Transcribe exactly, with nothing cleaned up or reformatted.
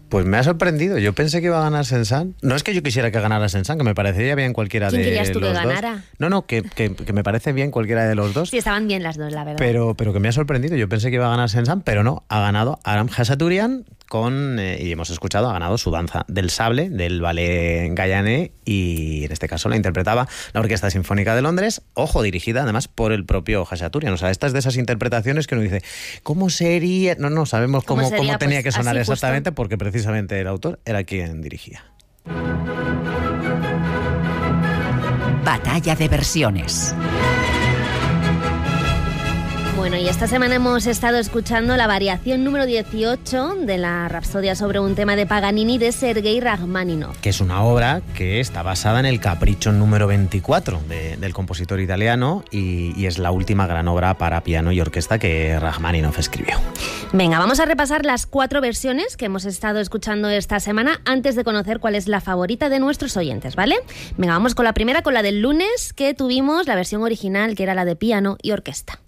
Pues me ha sorprendido. Yo pensé que iba a ganar Saint-Saëns. No es que yo quisiera que ganara Saint-Saëns, que me parecería bien cualquiera de los dos. ¿Quién querías tú que ganara? No, no, que, que, que me parece bien cualquiera de los dos. Sí, estaban bien las dos, la verdad. Pero, pero que me ha sorprendido. Yo pensé que iba a ganar Saint-Saëns, pero no. Ha ganado Aram Khachaturian con, eh, y hemos escuchado, ha ganado su danza del sable, del ballet Gayané, y en este caso la interpretaba la Orquesta Sinfónica de Londres, ojo, dirigida además por el propio Khachaturian. O sea, esta es de esas interpretaciones que uno dice, ¿cómo sería? No, no, sabemos cómo, ¿Cómo, sería? cómo tenía Pues que sonar exactamente, justo. porque precisamente el autor era quien dirigía. Batalla de versiones. Bueno, y esta semana hemos estado escuchando la variación número dieciocho de la Rapsodia sobre un tema de Paganini de Sergei Rachmaninoff. Que es una obra que está basada en el Capricho número veinticuatro de, del compositor italiano y, y es la última gran obra para piano y orquesta que Rachmaninoff escribió. Venga, vamos a repasar las cuatro versiones que hemos estado escuchando esta semana antes de conocer cuál es la favorita de nuestros oyentes, ¿vale? Venga, vamos con la primera, con la del lunes, que tuvimos la versión original, que era la de piano y orquesta.